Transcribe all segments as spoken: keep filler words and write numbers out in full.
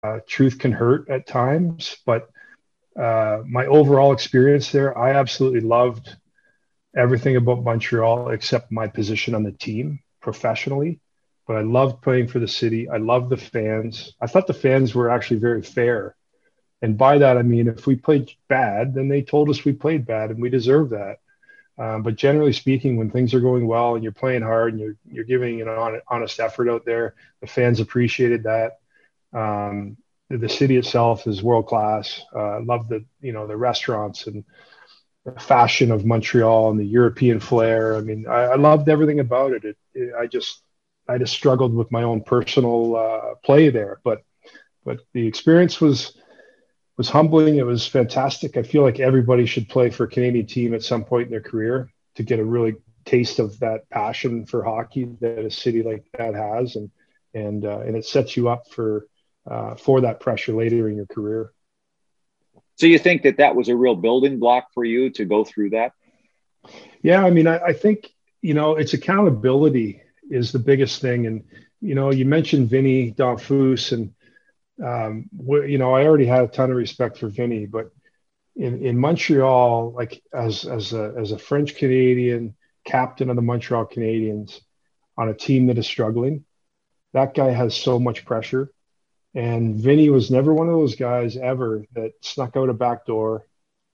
uh, truth can hurt at times, but uh, my overall experience there, I absolutely loved everything about Montreal except my position on the team professionally. But I loved playing for the city. I loved the fans. I thought the fans were actually very fair. And by that, I mean, if we played bad, then they told us we played bad and we deserve that. Um, but generally speaking, when things are going well and you're playing hard and you're, you're giving an honest effort out there, the fans appreciated that. Um, the, the city itself is world class. Uh, I love the, you know, the restaurants and the fashion of Montreal and the European flair. I mean, I, I loved everything about it. It, it. I just, I just struggled with my own personal uh, play there, but, but the experience was, was humbling. It was fantastic. I feel like everybody should play for a Canadian team at some point in their career to get a really taste of that passion for hockey that a city like that has. And, and, uh, and it sets you up for, uh, for that pressure later in your career. So you think that that was a real building block for you to go through that? Yeah. I mean, I, I think, you know, it's accountability is the biggest thing. And, you know, you mentioned Vinny Donfus, and, um, you know, I already had a ton of respect for Vinny, but in, in Montreal, like as, as a, as a French Canadian captain of the Montreal Canadiens on a team that is struggling, that guy has so much pressure. And Vinny was never one of those guys ever that snuck out a back door,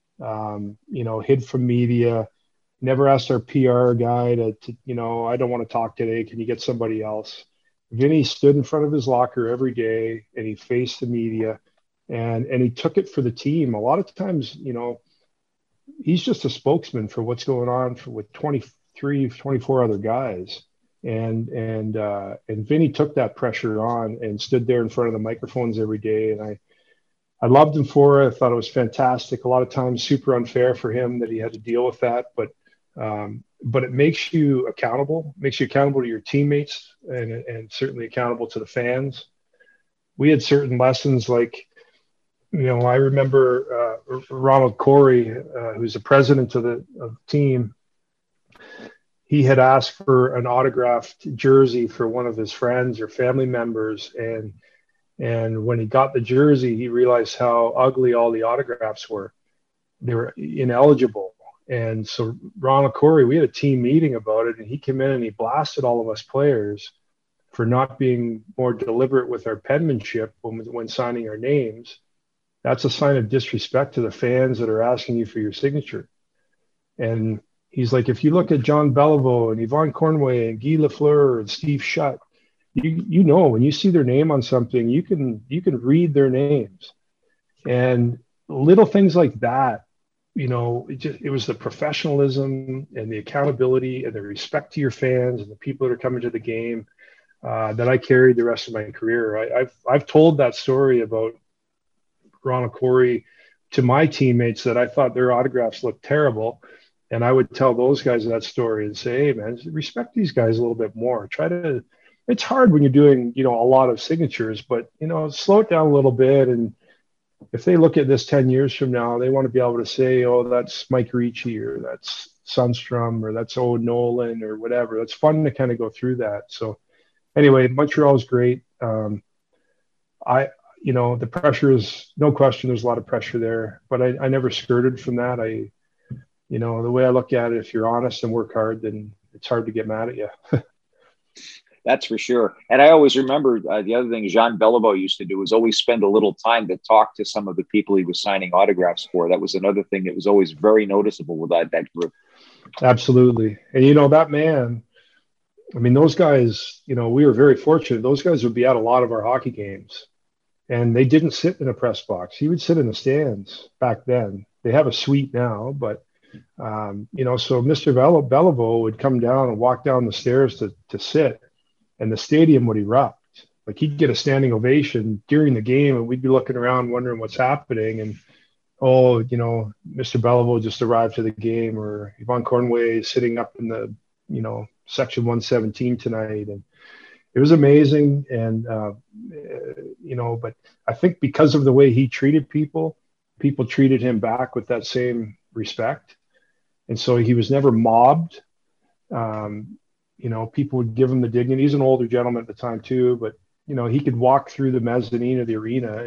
um, you know, hid from media, never asked our P R guy to, to, you know, I don't want to talk today. Can you get somebody else? Vinny stood in front of his locker every day and he faced the media, and, and he took it for the team. A lot of times, you know, he's just a spokesman for what's going on for, with twenty-three, twenty-four other guys. And, and, uh, and Vinny took that pressure on and stood there in front of the microphones every day. And I, I loved him for it. I thought it was fantastic. A lot of times super unfair for him that he had to deal with that, but, um, but it makes you accountable, makes you accountable to your teammates, and, and certainly accountable to the fans. We had certain lessons like, you know, I remember uh, Ronald Corey, uh, who's the president of the, of the team. He had asked for an autographed jersey for one of his friends or family members. And, and when he got the jersey, he realized how ugly all the autographs were. They were ineligible. And so Ronald Corey, we had a team meeting about it, and he came in and he blasted all of us players for not being more deliberate with our penmanship when, when signing our names. That's a sign of disrespect to the fans that are asking you for your signature. And he's like, if you look at John Beliveau and Yvonne Cornway and Guy Lafleur and Steve Shutt, you you know, when you see their name on something, you can you can read their names. And little things like that, you know, it just it was the professionalism and the accountability and the respect to your fans and the people that are coming to the game uh, that I carried the rest of my career. I, I've I've told that story about Ronald Corey to my teammates that I thought their autographs looked terrible. And I would tell those guys that story and say, hey, man, respect these guys a little bit more. Try to, it's hard when you're doing, you know, a lot of signatures, but, you know, slow it down a little bit. And if they look at this ten years from now, they want to be able to say, oh, that's Mike Ricci, or that's Sundstrom, or that's Owen Nolan, or whatever. It's fun to kind of go through that. So anyway, Montreal is great. Um, I, you know, the pressure is no question. There's a lot of pressure there, but I, I never skirted from that. I, you know, the way I look at it, if you're honest and work hard, then it's hard to get mad at you. That's for sure. And I always remember uh, the other thing Jean Beliveau used to do was always spend a little time to talk to some of the people he was signing autographs for. That was another thing that was always very noticeable with that, that group. Absolutely. And, you know, that man, I mean, those guys, you know, we were very fortunate. Those guys would be at a lot of our hockey games, and they didn't sit in a press box. He would sit in the stands back then. They have a suite now, but Um, you know, so Mister Beliveau would come down and walk down the stairs to, to sit, and the stadium would erupt. Like, he'd get a standing ovation during the game, and we'd be looking around wondering what's happening. And, oh, you know, Mister Beliveau just arrived to the game, or Yvonne Cornway is sitting up in the, you know, section one seventeen tonight. And it was amazing. And, uh, you know, but I think because of the way he treated people, people treated him back with that same respect. And so he was never mobbed. Um, you know, people would give him the dignity. He's an older gentleman at the time too, but you know, he could walk through the mezzanine of the arena